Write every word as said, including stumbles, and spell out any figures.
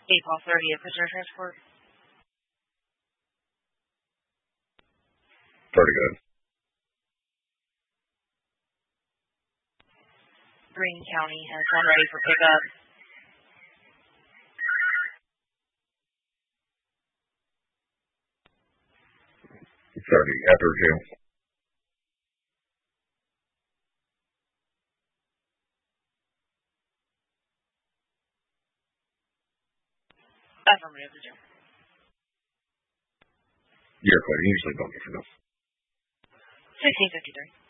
April thirtieth, prisoner transport. Pretty good. Greene County has one ready for pickup. thirty, after review. Affirmative, Virginia. You're clear. You usually don't get enough. sixteen fifty-three.